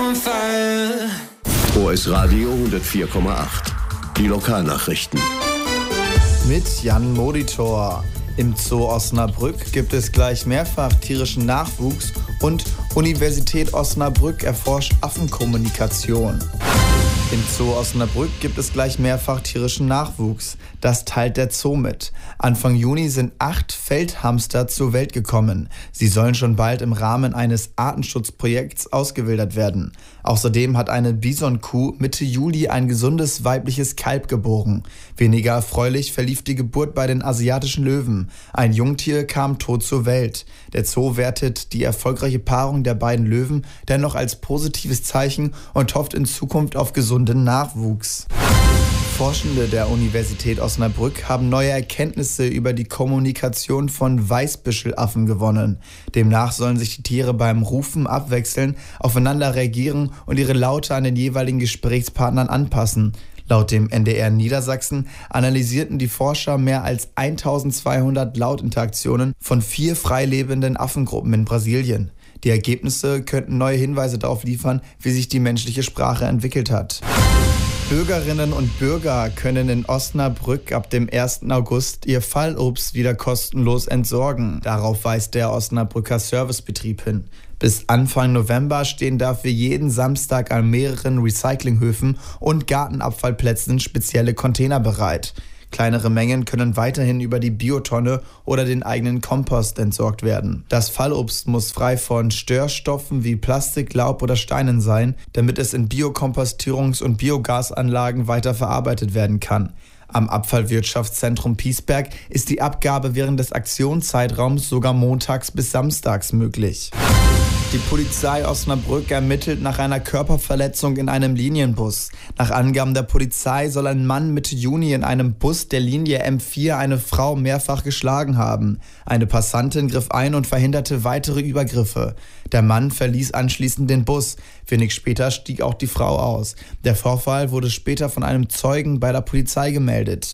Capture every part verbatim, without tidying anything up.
on fire. O S Radio hundertvier Komma acht. Die Lokalnachrichten. Mit Jan Molitor. Im Zoo Osnabrück gibt es gleich mehrfach tierischen Nachwuchs und Universität Osnabrück erforscht Affenkommunikation. Im Zoo Osnabrück gibt es gleich mehrfach tierischen Nachwuchs. Das teilt der Zoo mit. Anfang Juni sind acht Feldhamster zur Welt gekommen. Sie sollen schon bald im Rahmen eines Artenschutzprojekts ausgewildert werden. Außerdem hat eine Bisonkuh Mitte Juli ein gesundes weibliches Kalb geboren. Weniger erfreulich verlief die Geburt bei den asiatischen Löwen. Ein Jungtier kam tot zur Welt. Der Zoo wertet die erfolgreiche Paarung der beiden Löwen dennoch als positives Zeichen und hofft in Zukunft auf gesunden Nachwuchs. Forschende der Universität Osnabrück haben neue Erkenntnisse über die Kommunikation von Weißbüschelaffen gewonnen. Demnach sollen sich die Tiere beim Rufen abwechseln, aufeinander reagieren und ihre Laute an den jeweiligen Gesprächspartnern anpassen. Laut dem N D R Niedersachsen analysierten die Forscher mehr als eintausendzweihundert Lautinteraktionen von vier freilebenden Affengruppen in Brasilien. Die Ergebnisse könnten neue Hinweise darauf liefern, wie sich die menschliche Sprache entwickelt hat. Bürgerinnen und Bürger können in Osnabrück ab dem ersten August ihr Fallobst wieder kostenlos entsorgen. Darauf weist der Osnabrücker Servicebetrieb hin. Bis Anfang November stehen dafür jeden Samstag an mehreren Recyclinghöfen und Gartenabfallplätzen spezielle Container bereit. Kleinere Mengen können weiterhin über die Biotonne oder den eigenen Kompost entsorgt werden. Das Fallobst muss frei von Störstoffen wie Plastik, Laub oder Steinen sein, damit es in Biokompostierungs- und Biogasanlagen weiterverarbeitet werden kann. Am Abfallwirtschaftszentrum Piesberg ist die Abgabe während des Aktionszeitraums sogar montags bis samstags möglich. Die Polizei Osnabrück ermittelt nach einer Körperverletzung in einem Linienbus. Nach Angaben der Polizei soll ein Mann Mitte Juni in einem Bus der Linie M vier eine Frau mehrfach geschlagen haben. Eine Passantin griff ein und verhinderte weitere Übergriffe. Der Mann verließ anschließend den Bus. Wenig später stieg auch die Frau aus. Der Vorfall wurde später von einem Zeugen bei der Polizei gemeldet.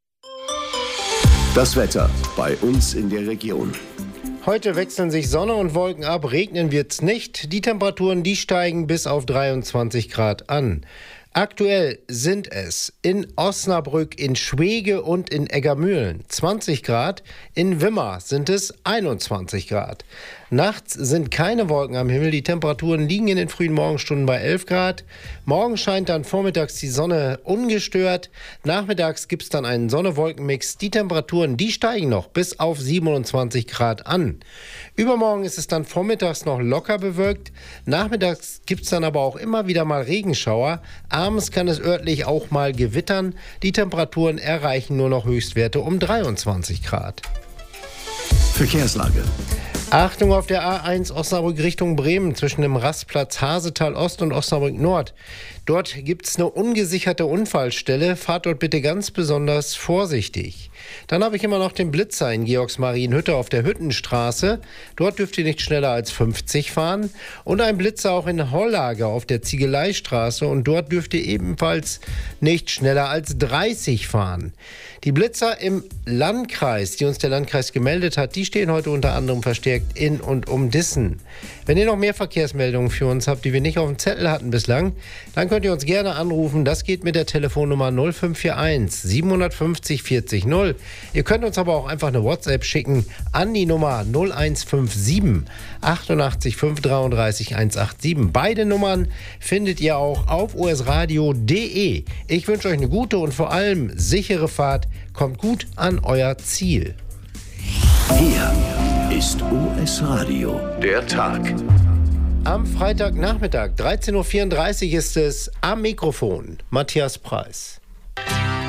Das Wetter bei uns in der Region. Heute wechseln sich Sonne und Wolken ab, regnen wird's nicht. Die Temperaturen, die steigen bis auf dreiundzwanzig Grad an. Aktuell sind es in Osnabrück, in Schwege und in Eggermühlen zwanzig Grad, in Wimmer sind es einundzwanzig Grad. Nachts sind keine Wolken am Himmel, die Temperaturen liegen in den frühen Morgenstunden bei elf Grad. Morgen scheint dann vormittags die Sonne ungestört. Nachmittags gibt es dann einen Sonne-Wolken-Mix. Die Temperaturen, die steigen noch bis auf siebenundzwanzig Grad an. Übermorgen ist es dann vormittags noch locker bewölkt. Nachmittags gibt es dann aber auch immer wieder mal Regenschauer. Abends kann es örtlich auch mal gewittern. Die Temperaturen erreichen nur noch Höchstwerte um dreiundzwanzig Grad. Verkehrslage. Achtung auf der A eins Osnabrück Richtung Bremen zwischen dem Rastplatz Hasetal Ost und Osnabrück Nord. Dort gibt es eine ungesicherte Unfallstelle. Fahrt dort bitte ganz besonders vorsichtig. Dann habe ich immer noch den Blitzer in Georgsmarienhütte auf der Hüttenstraße. Dort dürft ihr nicht schneller als fünfzig fahren. Und ein Blitzer auch in Hollage auf der Ziegeleistraße. Und dort dürft ihr ebenfalls nicht schneller als dreißig fahren. Die Blitzer im Landkreis, die uns der Landkreis gemeldet hat, die stehen heute unter anderem verstärkt in und um Dissen. Wenn ihr noch mehr Verkehrsmeldungen für uns habt, die wir nicht auf dem Zettel hatten bislang, dann könnt ihr uns gerne anrufen. Das geht mit der Telefonnummer null fünf vier eins sieben fünf null vierzig null. Ihr könnt uns aber auch einfach eine WhatsApp schicken an die Nummer null eins fünf sieben achtundachtzig fünf dreiunddreißig hundertsiebenundachtzig. Beide Nummern findet ihr auch auf o s radio punkt d e. Ich wünsche euch eine gute und vor allem sichere Fahrt. Kommt gut an euer Ziel. Hier ist O S Radio, der Tag. Am Freitagnachmittag, dreizehn Uhr vierunddreißig ist es am Mikrofon Matthias Preis.